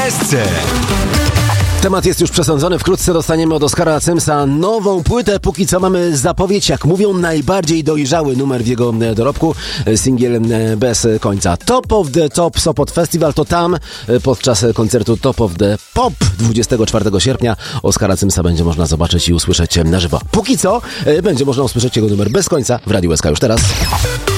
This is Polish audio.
USC. Temat jest już przesądzony. Wkrótce dostaniemy od Oskara Symsa nową płytę. Póki co mamy zapowiedź, jak mówią, najbardziej dojrzały numer w jego dorobku. Singiel bez końca. Top of the Top Sopot Festival to tam podczas koncertu Top of the Pop 24 sierpnia Oskara Symsa będzie można zobaczyć i usłyszeć na żywo. Póki co będzie można usłyszeć jego numer bez końca w Radiu USK już teraz.